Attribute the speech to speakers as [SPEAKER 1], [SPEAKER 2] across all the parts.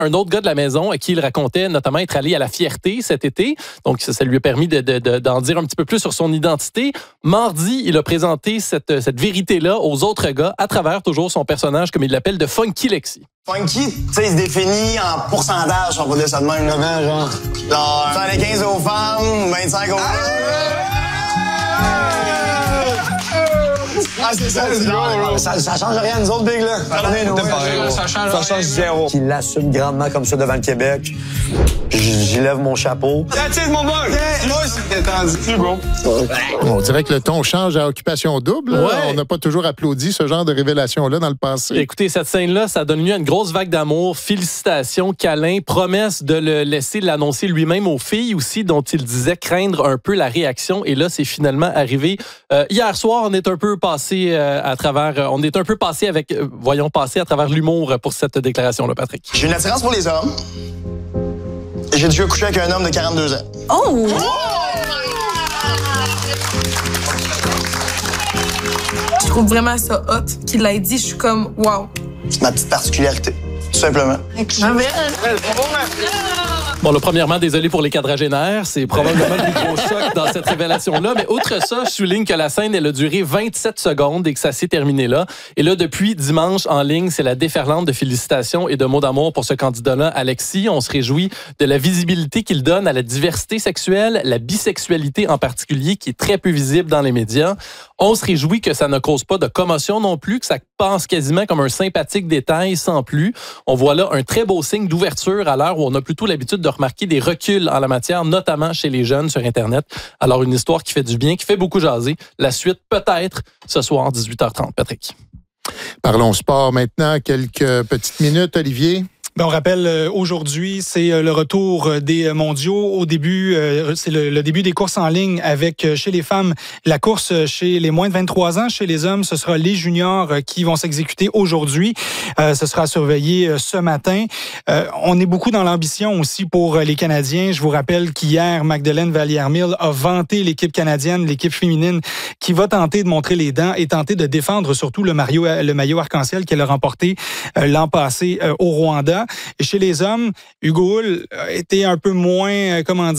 [SPEAKER 1] un autre gars de la maison à qui il racontait notamment être allé à la Fierté cet été. Donc, ça lui a permis d'en dire un petit peu plus sur son identité. Mardi, il a présenté cette vérité-là aux autres gars à travers toujours son personnage, comme il l'appelle, de Funky Lexi.
[SPEAKER 2] Funky, tu sais, il se définit en pourcentage, on va dire ça de même, genre 75 aux femmes, 25 aux Ah, c'est ça, c'est drôle. Ça change rien, nous autres, Big, là. Ça change zéro. Qui l'assume grandement comme ça devant le Québec. J'y lève mon chapeau. Tiens, mon boy! Moi, c'était tendu, bro.
[SPEAKER 3] On dirait que le ton change à Occupation Double.
[SPEAKER 1] Ouais.
[SPEAKER 3] On n'a pas toujours applaudi ce genre de révélation-là dans le passé.
[SPEAKER 1] Écoutez, cette scène-là, ça donne lieu à une grosse vague d'amour. Félicitations, câlins, promesse de le laisser l'annoncer lui-même aux filles aussi, dont il disait craindre un peu la réaction. Et là, c'est finalement arrivé. Hier soir, on est un peu passé à travers l'humour pour cette déclaration-là, Patrick.
[SPEAKER 2] J'ai une attirance pour les hommes. Et j'ai déjà couché avec un homme de 42 ans.
[SPEAKER 4] Oh! Je trouve vraiment ça hot qu'il l'ait dit. Je suis comme, wow.
[SPEAKER 2] C'est ma petite particularité, tout simplement.
[SPEAKER 1] Bon, premièrement, désolé pour les quadragénaires. C'est probablement le plus gros choc dans cette révélation-là. Mais outre ça, je souligne que la scène, elle a duré 27 secondes et que ça s'est terminé là. Et là, depuis dimanche, en ligne, c'est la déferlante de félicitations et de mots d'amour pour ce candidat-là, Alexis. On se réjouit de la visibilité qu'il donne à la diversité sexuelle, la bisexualité en particulier, qui est très peu visible dans les médias. On se réjouit que ça ne cause pas de commotion non plus, que ça passe quasiment comme un sympathique détail sans plus. On voit là un très beau signe d'ouverture à l'heure où on a plutôt l'habitude de remarquer des reculs en la matière, notamment chez les jeunes sur Internet. Alors, une histoire qui fait du bien, qui fait beaucoup jaser. La suite, peut-être, ce soir, 18h30. Patrick.
[SPEAKER 3] Parlons sport maintenant. Quelques petites minutes, Olivier.
[SPEAKER 5] On rappelle, aujourd'hui, c'est le retour des mondiaux. Au début, c'est le début des courses en ligne avec, chez les femmes, la course chez les moins de 23 ans. Chez les hommes, ce sera les juniors qui vont s'exécuter aujourd'hui. Ce sera surveillé ce matin. On est beaucoup dans l'ambition aussi pour les Canadiens. Je vous rappelle qu'hier, Magdalene Vallière-Mille a vanté l'équipe canadienne, l'équipe féminine, qui va tenter de montrer les dents et tenter de défendre surtout le maillot arc-en-ciel qu'elle a remporté l'an passé au Rwanda. Et chez les hommes, Hugo Hull était un peu moins,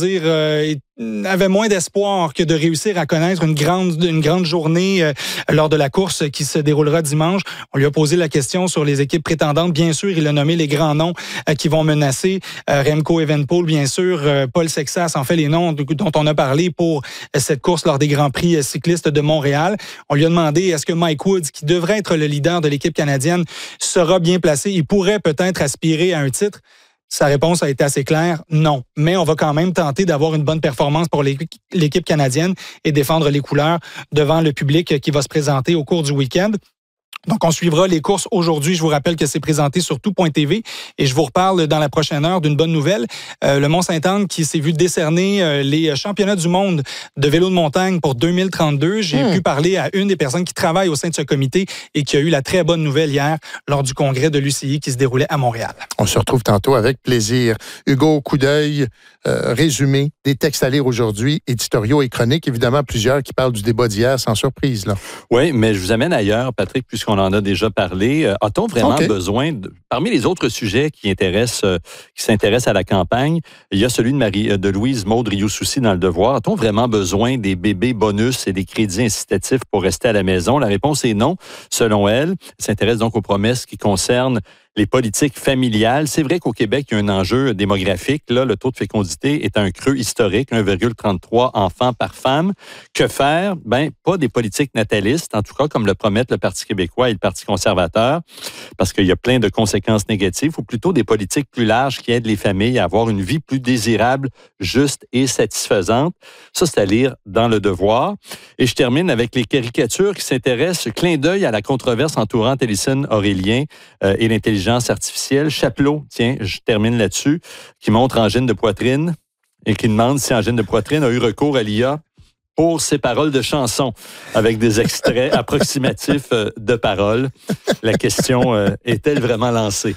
[SPEAKER 5] avait moins d'espoir que de réussir à connaître une grande journée lors de la course qui se déroulera dimanche. On lui a posé la question sur les équipes prétendantes. Bien sûr, il a nommé les grands noms qui vont menacer. Remco Evenepoel, bien sûr. Paul Sexas, en fait, les noms dont on a parlé pour cette course lors des Grands Prix cyclistes de Montréal. On lui a demandé est-ce que Mike Woods, qui devrait être le leader de l'équipe canadienne, sera bien placé. Il pourrait peut-être aspirer à un titre. Sa réponse a été assez claire, non. Mais on va quand même tenter d'avoir une bonne performance pour l'équipe canadienne et défendre les couleurs devant le public qui va se présenter au cours du week-end. Donc, on suivra les courses aujourd'hui. Je vous rappelle que c'est présenté sur tout.tv et je vous reparle dans la prochaine heure d'une bonne nouvelle. Le Mont-Sainte-Anne qui s'est vu décerner les championnats du monde de vélo de montagne pour 2032. J'ai pu parler à une des personnes qui travaille au sein de ce comité et qui a eu la très bonne nouvelle hier lors du congrès de l'UCI qui se déroulait à Montréal.
[SPEAKER 3] On se retrouve tantôt avec plaisir. Hugo, coup d'œil, résumé des textes à lire aujourd'hui, éditoriaux et chroniques. Évidemment, plusieurs qui parlent du débat d'hier, sans surprise, là.
[SPEAKER 6] Oui, mais je vous amène ailleurs, Patrick, puisqu'on en a déjà parlé. A-t-on vraiment besoin, parmi les autres sujets qui s'intéressent à la campagne, il y a celui de Louise Maud Rioux-Soucy dans Le Devoir. A-t-on vraiment besoin des bébés bonus et des crédits incitatifs pour rester à la maison? La réponse est non, selon elle. Elle s'intéresse donc aux promesses qui concernent les politiques familiales. C'est vrai qu'au Québec, il y a un enjeu démographique. Là, le taux de fécondité est à un creux historique, 1,33 enfants par femme. Que faire? Pas des politiques natalistes, en tout cas, comme le promettent le Parti québécois et le Parti conservateur, parce qu'il y a plein de conséquences négatives, ou plutôt des politiques plus larges qui aident les familles à avoir une vie plus désirable, juste et satisfaisante. Ça, c'est à lire dans Le Devoir. Et je termine avec les caricatures qui s'intéressent, clin d'œil à la controverse entourant Télésine Aurélien et l'intelligence artificielle. Chapelot, tiens, je termine là-dessus, qui montre Angine de poitrine et qui demande si Angine de poitrine a eu recours à l'IA pour ses paroles de chansons, avec des extraits approximatifs de paroles. La question est-elle vraiment lancée?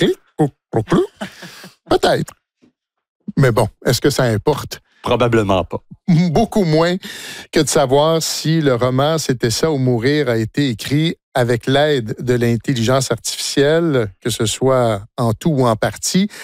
[SPEAKER 3] Peut-être. Mais bon, est-ce que ça importe?
[SPEAKER 6] Probablement pas.
[SPEAKER 3] Beaucoup moins que de savoir si le roman « C'était ça ou mourir » a été écrit avec l'aide de l'intelligence artificielle, que ce soit en tout ou en partie,